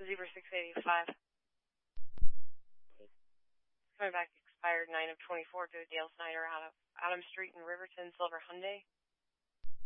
Zebra 685. Coming back expired 9 of 24 to Dale Snyder out of Adams Street in Riverton, Silver Hyundai.